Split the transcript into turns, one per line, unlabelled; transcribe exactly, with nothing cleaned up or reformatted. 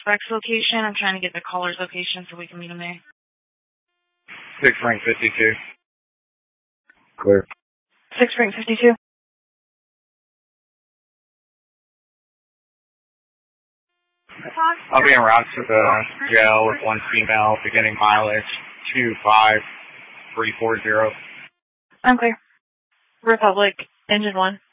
suspect's location. I'm trying to get the caller's location so we can meet him there.
Six ring fifty-two.
Clear.
Six ring fifty-two.
I'll be en route to the jail with one female, beginning mileage two five three four zero.
I'm clear. Republic, engine one.